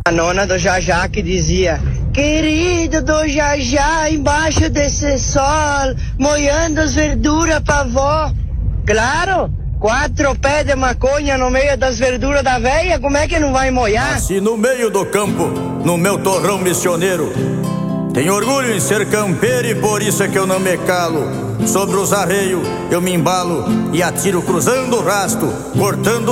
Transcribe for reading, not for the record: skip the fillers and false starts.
A nona do Jajá que dizia: querido do Jajá, embaixo desse sol, moendo as verduras pra vó. Claro, 4 pés de maconha no meio das verduras da véia, como é que não vai molhar? Nasci no meio do campo, no meu torrão missioneiro. Tenho orgulho em ser campeiro e por isso é que eu não me calo. Sobre os arreios eu me embalo e atiro cruzando o rasto, cortando